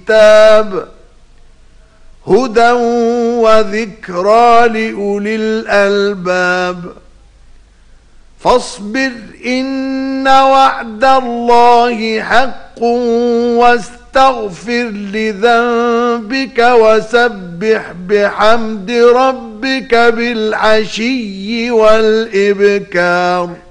الكتاب هدى وذكرى لأولي الألباب فاصبر إن وعد الله حق واستغفر لذنبك وسبح بحمد ربك بالعشي والإبكار